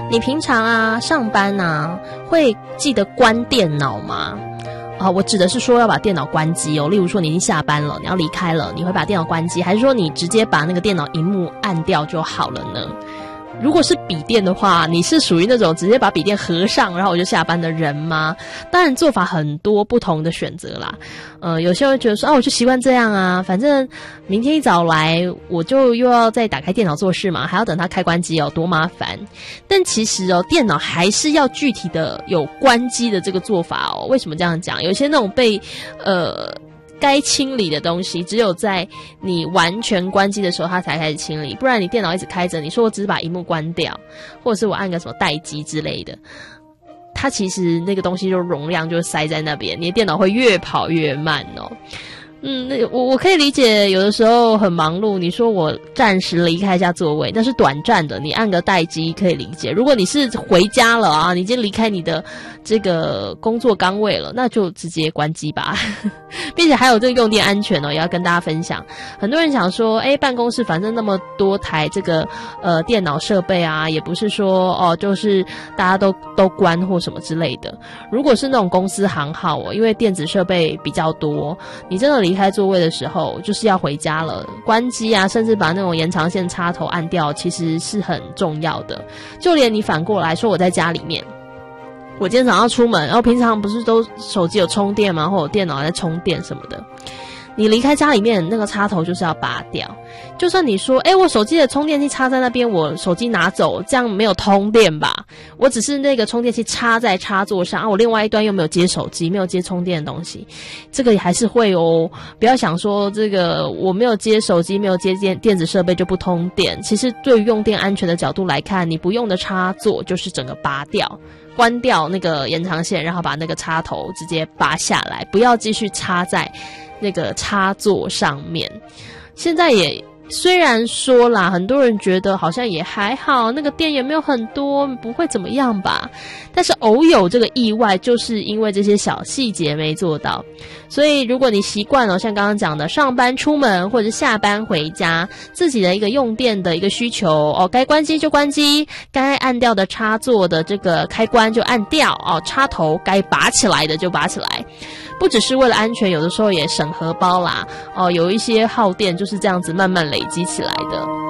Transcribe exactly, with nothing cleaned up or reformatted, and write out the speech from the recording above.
你平常啊上班啊会记得关电脑吗？啊，我指的是说要把电脑关机哦。例如说你已经下班了，你要离开了，你会把电脑关机，还是说你直接把那个电脑萤幕按掉就好了呢？如果是笔电的话，你是属于那种直接把笔电合上然后我就下班的人吗？当然做法很多不同的选择啦。呃，有些人会觉得说啊，我就习惯这样啊，反正明天一早来我就又要再打开电脑做事嘛，还要等它开关机哦，多麻烦。但其实哦，电脑还是要具体的有关机的这个做法哦。为什么这样讲？有些那种被呃该清理的东西，只有在你完全关机的时候它才开始清理，不然你电脑一直开着，你说我只是把萤幕关掉，或者是我按个什么待机之类的，它其实那个东西就容量就塞在那边，你的电脑会越跑越慢哦。嗯，那我我可以理解，有的时候很忙碌，你说我暂时离开一下座位，那是短暂的，你按个待机可以理解。如果你是回家了啊，你已经离开你的这个工作岗位了，那就直接关机吧。并且还有这个用电安全哦，也要跟大家分享。很多人想说，诶，办公室反正那么多台这个呃电脑设备啊，也不是说哦，就是大家都都关或什么之类的。如果是那种公司行号哦，因为电子设备比较多，你真的离开座位的时候就是要回家了，关机啊，甚至把那种延长线插头按掉，其实是很重要的。就连你反过来说，我在家里面，我今天早上出门，然后平常不是都手机有充电吗？或者电脑在充电什么的，你离开家里面那个插头就是要拔掉。就算你说诶，我手机的充电器插在那边，我手机拿走，这样没有通电吧？我只是那个充电器插在插座上啊，我另外一端又没有接手机，没有接充电的东西，这个也还是会哦。不要想说这个我没有接手机，没有接电电子设备就不通电。其实对于用电安全的角度来看，你不用的插座就是整个拔掉，关掉那个延长线，然后把那个插头直接拔下来，不要继续插在那个插座上面。现在也虽然说啦，很多人觉得好像也还好，那个电也没有很多，不会怎么样吧，但是偶有这个意外，就是因为这些小细节没做到。所以如果你习惯了像刚刚讲的上班出门或者下班回家，自己的一个用电的一个需求哦，该关机就关机，该按掉的插座的这个开关就按掉哦，插头该拔起来的就拔起来。不只是为了安全，有的时候也省荷包啦哦，有一些耗电就是这样子慢慢累积起来的。